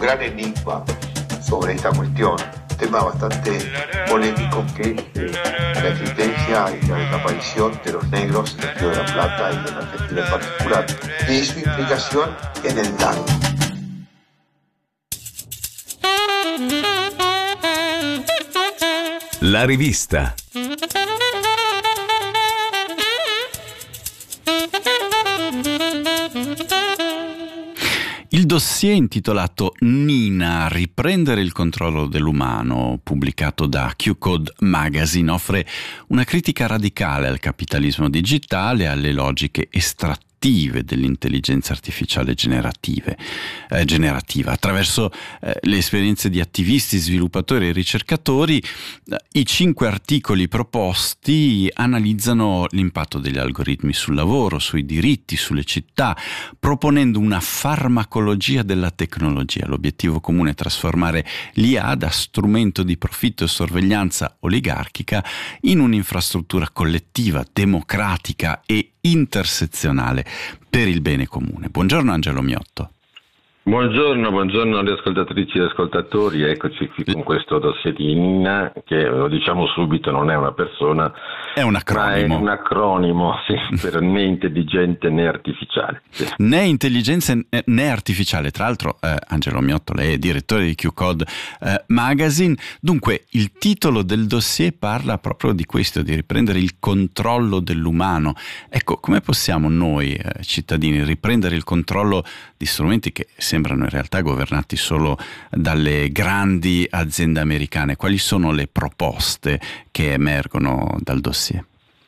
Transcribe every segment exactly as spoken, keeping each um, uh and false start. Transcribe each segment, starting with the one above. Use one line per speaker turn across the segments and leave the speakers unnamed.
gran enigma sobre esta cuestión, un tema bastante polémico que eh, la existencia y la desaparición de los negros en el Río de la Plata y en Argentina en particular, y su implicación en el lago.
La rivista. Il dossier intitolato Nina, riprendere il controllo dell'umano, pubblicato da Q-Code Magazine, offre una critica radicale al capitalismo digitale e alle logiche estrattive dell'intelligenza artificiale generative, eh, generativa. Attraverso eh, le esperienze di attivisti, sviluppatori e ricercatori, eh, i cinque articoli proposti analizzano l'impatto degli algoritmi sul lavoro, sui diritti, sulle città, proponendo una farmacologia della tecnologia. L'obiettivo comune è trasformare l'I A da strumento di profitto e sorveglianza oligarchica in un'infrastruttura collettiva, democratica e intersezionale per il bene comune. Buongiorno Angelo Miotto.
Buongiorno, buongiorno alle ascoltatrici e ascoltatori, eccoci qui con questo dossier di Nina, che lo diciamo subito non è una persona,
è un acronimo,
ma è un acronimo sì, per né intelligente né artificiale. Sì.
Né intelligenza né artificiale, tra l'altro eh, Angelo Miotto, lei è direttore di Q-Code eh, Magazine, dunque il titolo del dossier parla proprio di questo, di riprendere il controllo dell'umano. Ecco, come possiamo noi eh, cittadini riprendere il controllo di strumenti che sembrano in realtà governati solo dalle grandi aziende americane? Quali sono le proposte che emergono dal dossier?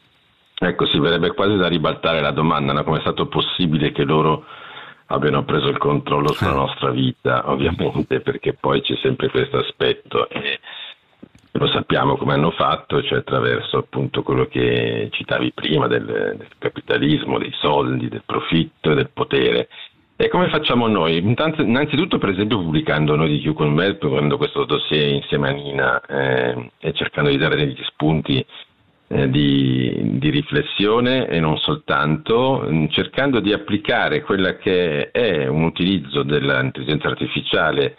Ecco, si verrebbe quasi da ribaltare la domanda, no? Come è stato possibile che loro abbiano preso il controllo sulla eh. nostra vita, ovviamente, perché poi c'è sempre questo aspetto e lo sappiamo come hanno fatto, cioè attraverso appunto quello che citavi prima del, del capitalismo, dei soldi, del profitto e del potere. E come facciamo noi? Intanto, innanzitutto per esempio pubblicando noi di Q-Code Magazine, pubblicando questo dossier insieme a Nina eh, e cercando di dare degli spunti eh, di, di riflessione e non soltanto, cercando di applicare quella che è un utilizzo dell'intelligenza artificiale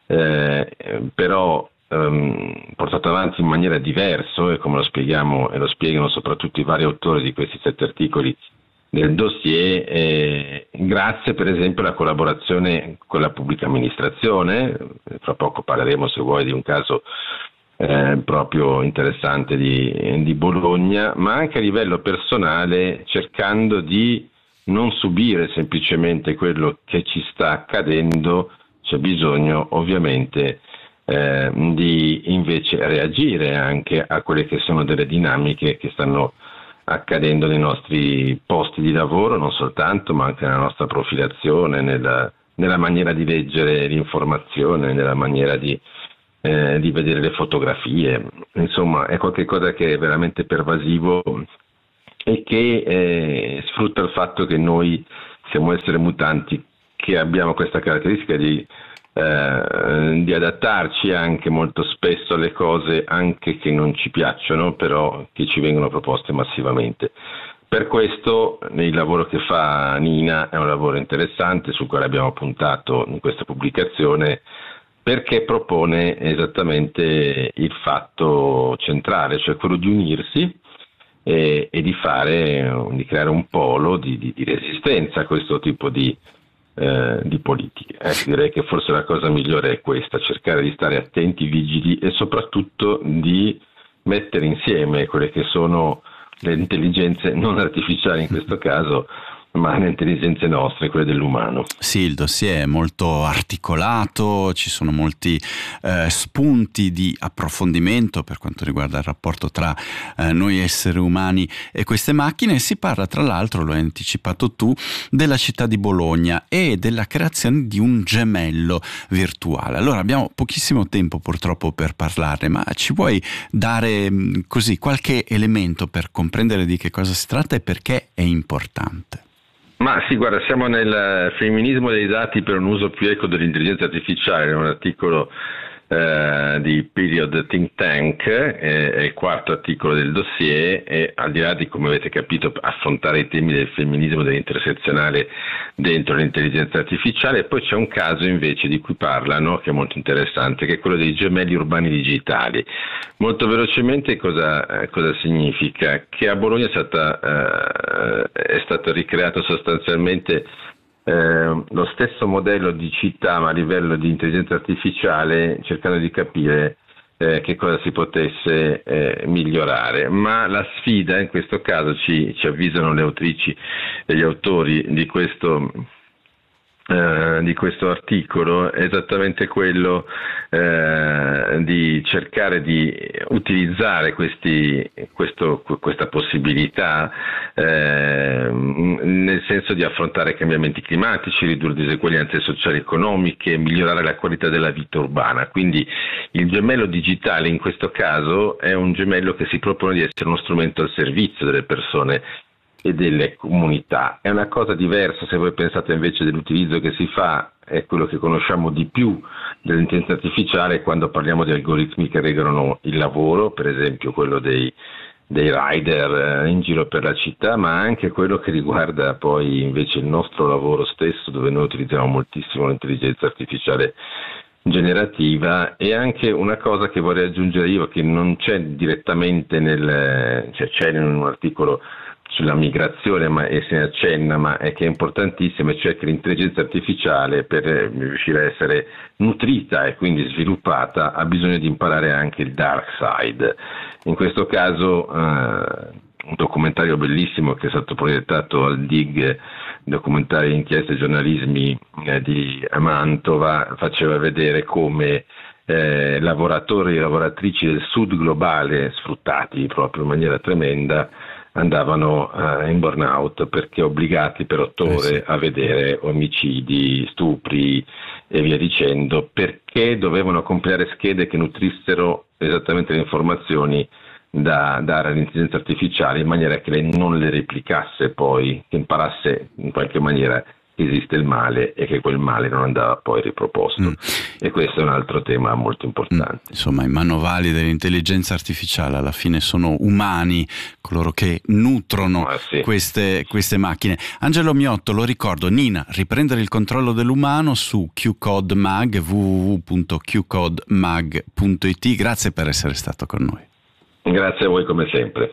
eh, però ehm, portato avanti in maniera diversa, e come lo spieghiamo e lo spiegano soprattutto i vari autori di questi sette articoli del dossier, eh, grazie per esempio alla collaborazione con la pubblica amministrazione. Fra poco parleremo, se vuoi, di un caso eh, proprio interessante di, di Bologna, ma anche a livello personale, cercando di non subire semplicemente quello che ci sta accadendo. C'è bisogno ovviamente eh, di invece reagire anche a quelle che sono delle dinamiche che stanno accadendo nei nostri posti di lavoro, non soltanto, ma anche nella nostra profilazione, nella, nella maniera di leggere l'informazione, nella maniera di, eh, di vedere le fotografie. Insomma, è qualcosa che è veramente pervasivo e che eh, sfrutta il fatto che noi siamo esseri mutanti, che abbiamo questa caratteristica di Eh, di adattarci anche molto spesso alle cose anche che non ci piacciono, però che ci vengono proposte massivamente. Per questo il lavoro che fa Nina è un lavoro interessante, sul quale abbiamo puntato in questa pubblicazione, perché propone esattamente il fatto centrale, cioè quello di unirsi e, e di fare, di creare un polo di, di, di resistenza a questo tipo di Eh, di politiche. Eh, direi che forse la cosa migliore è questa, cercare di stare attenti, vigili e soprattutto di mettere insieme quelle che sono le intelligenze non artificiali in questo caso, ma le intelligenze nostre, quelle dell'umano.
Sì, il dossier è molto articolato, ci sono molti eh, spunti di approfondimento per quanto riguarda il rapporto tra eh, noi esseri umani e queste macchine, e si parla, tra l'altro, lo hai anticipato tu, della città di Bologna e della creazione di un gemello virtuale. Allora, abbiamo pochissimo tempo purtroppo per parlarne, ma ci vuoi dare mh, così qualche elemento per comprendere di che cosa si tratta e perché è importante?
Ma sì, guarda, siamo nel femminismo dei dati per un uso più equo dell'intelligenza artificiale, un articolo eh, di Period Think Tank, eh, è il quarto articolo del dossier, e al di là di, come avete capito, affrontare i temi del femminismo, dell'intersezionale dentro l'intelligenza artificiale, poi c'è un caso invece di cui parlano che è molto interessante, che è quello dei gemelli urbani digitali. Molto velocemente cosa, eh, cosa significa? Che a Bologna è, stata, eh, è stato ricreato sostanzialmente eh, lo stesso modello di città ma a livello di intelligenza artificiale, cercando di capire eh, che cosa si potesse eh, migliorare. Ma la sfida in questo caso, ci, ci avvisano le autrici e gli autori di questo Uh, di questo articolo, è esattamente quello uh, di cercare di utilizzare questi, questo, questa possibilità uh, nel senso di affrontare cambiamenti climatici, ridurre diseguaglianze sociali e economiche, migliorare la qualità della vita urbana. Quindi il gemello digitale in questo caso è un gemello che si propone di essere uno strumento al servizio delle persone e delle comunità. È una cosa diversa se voi pensate invece dell'utilizzo che si fa, è quello che conosciamo di più dell'intelligenza artificiale quando parliamo di algoritmi che regolano il lavoro, per esempio quello dei, dei rider in giro per la città, ma anche quello che riguarda poi invece il nostro lavoro stesso, dove noi utilizziamo moltissimo l'intelligenza artificiale generativa. E anche una cosa che vorrei aggiungere io, che non c'è direttamente nel, cioè c'è in un articolo sulla migrazione, ma e se ne accenna, ma è che è importantissimo, cioè che l'intelligenza artificiale, per riuscire a essere nutrita e quindi sviluppata, ha bisogno di imparare anche il dark side. In questo caso eh, un documentario bellissimo che è stato proiettato al D I G, documentario inchieste e giornalismi eh, di Mantova, faceva vedere come eh, lavoratori e lavoratrici del sud globale, sfruttati proprio in maniera tremenda, andavano uh, in burnout perché obbligati per otto ore eh sì. a vedere omicidi, stupri e via dicendo, perché dovevano compilare schede che nutrissero esattamente le informazioni da dare all'intelligenza artificiale, in maniera che lei non le replicasse poi, che imparasse in qualche maniera che esiste il male e che quel male non andava poi riproposto. Mm. E questo è un altro tema molto importante.
Mm. Insomma, i manovali dell'intelligenza artificiale alla fine sono umani, coloro che nutrono ah, sì. queste, queste macchine. Angelo Miotto, lo ricordo, Nina, riprendere il controllo dell'umano su QCode Mag, w w w punto q code mag punto i t. Grazie per essere stato con noi.
Grazie a voi come sempre.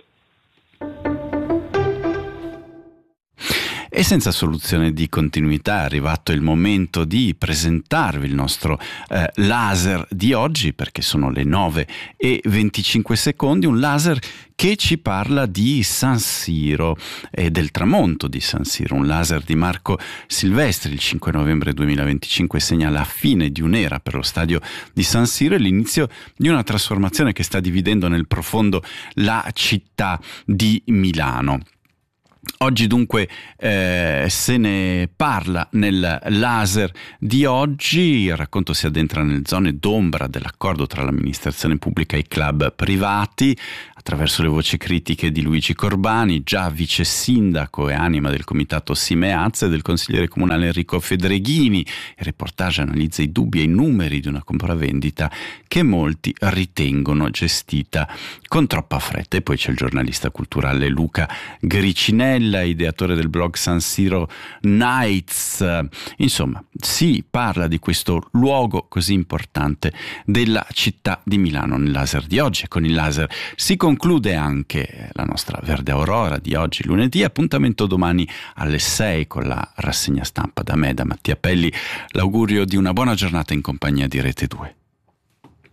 E senza soluzione di continuità è arrivato il momento di presentarvi il nostro eh, laser di oggi, perché sono le nove e venticinque secondi, un laser che ci parla di San Siro e del tramonto di San Siro, un laser di Marco Silvestri. Il cinque novembre duemilaventicinque segna la fine di un'era per lo stadio di San Siro e l'inizio di una trasformazione che sta dividendo nel profondo la città di Milano. Oggi dunque eh, se ne parla nel laser di oggi. Il racconto si addentra nelle zone d'ombra dell'accordo tra l'amministrazione pubblica e i club privati, attraverso le voci critiche di Luigi Corbani, già vice sindaco e anima del comitato Simeazza, e del consigliere comunale Enrico Fedreghini. Il reportage analizza i dubbi e i numeri di una compravendita che molti ritengono gestita con troppa fretta. E poi c'è il giornalista culturale Luca Gricinella, ideatore del blog San Siro Nights. Insomma, si parla di questo luogo così importante della città di Milano nel laser di oggi. E con il laser si conclude anche la nostra Verde Aurora di oggi, lunedì. Appuntamento domani alle sei con la rassegna stampa. Da me, da Mattia Pelli, l'augurio di una buona giornata in compagnia di Rete due.